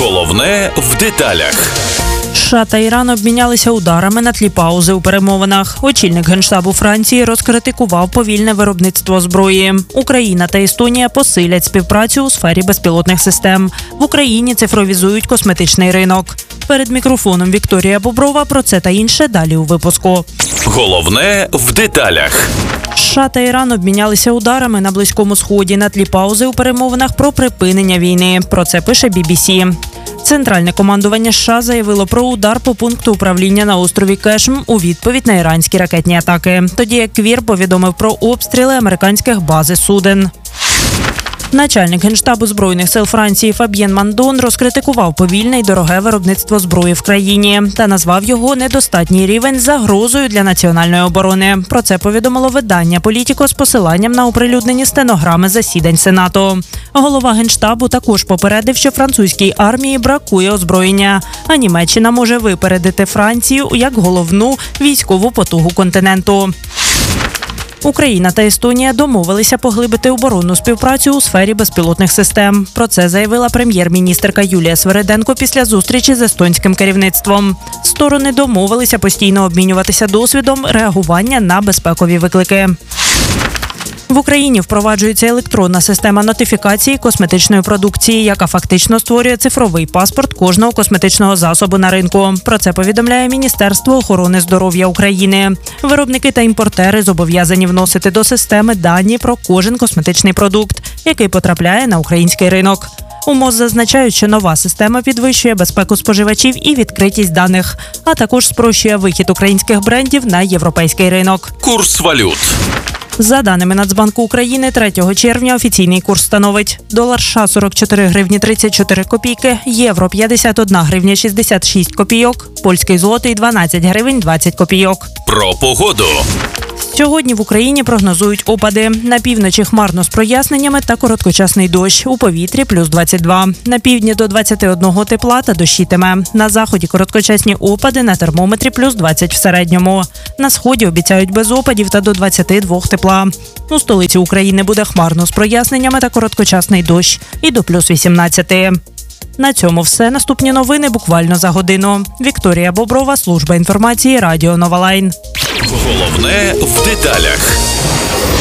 Головне в деталях. США та Іран обмінялися ударами на тлі паузи у перемовинах. Очільник Генштабу Франції розкритикував повільне виробництво зброї. Україна та Естонія посилять співпрацю у сфері безпілотних систем. В Україні цифровізують косметичний ринок. Перед мікрофоном Вікторія Боброва про це та інше далі у випуску. Головне в деталях. США та Іран обмінялися ударами на Близькому Сході на тлі паузи у перемовинах про припинення війни. Про це пише BBC. Центральне командування США заявило про удар по пункту управління на острові Кешм у відповідь на іранські ракетні атаки. Тоді як Квір повідомив про обстріли американських баз і суден. Начальник Генштабу Збройних сил Франції Фаб'єн Мандон розкритикував повільне й дороге виробництво зброї в країні та назвав його недостатній рівень загрозою для національної оборони. Про це повідомило видання «Політіко» з посиланням на оприлюднені стенограми засідань Сенату. Голова Генштабу також попередив, що французькій армії бракує озброєння, а Німеччина може випередити Францію як головну військову потугу континенту. Україна та Естонія домовилися поглибити оборонну співпрацю у сфері безпілотних систем. Про це заявила прем'єр-міністерка Юлія Свериденко після зустрічі з естонським керівництвом. Сторони домовилися постійно обмінюватися досвідом реагування на безпекові виклики. В Україні впроваджується електронна система нотифікації косметичної продукції, яка фактично створює цифровий паспорт кожного косметичного засобу на ринку. Про це повідомляє Міністерство охорони здоров'я України. Виробники та імпортери зобов'язані вносити до системи дані про кожен косметичний продукт, який потрапляє на український ринок. У МОЗ зазначають, що нова система підвищує безпеку споживачів і відкритість даних, а також спрощує вихід українських брендів на європейський ринок. Курс валют. За даними Нацбанку України, 3 червня офіційний курс становить долар США 44 гривні 34 копійки, євро 51 гривня 66 копійок, польський злотий 12 гривень 20 копійок. Про погоду. Сьогодні в Україні прогнозують опади. На півночі хмарно з проясненнями та короткочасний дощ. У повітрі плюс 22. На півдні до 21 тепла та дощитиме. На заході короткочасні опади, на термометрі плюс 20 в середньому. На сході обіцяють без опадів та до 22 тепла. У столиці України буде хмарно з проясненнями та короткочасний дощ. І до плюс 18. На цьому все. Наступні новини буквально за годину. Вікторія Боброва, служба інформації, Радіо Нова Лайн. Головне в деталях.